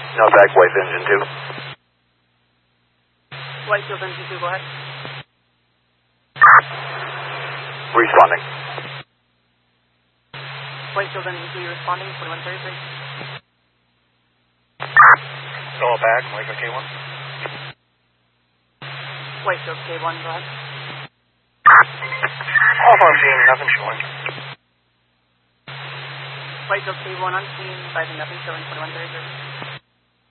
No back, White engine 2. Whitefield engine 2, go ahead. Responding. Whitefield engine 2, you're responding, 4133. Noah back, Mike K1. Whitefield K1, go ahead. Off on scene, nothing showing. Whitefield K1 on scene, 5 nothing showing, 4133.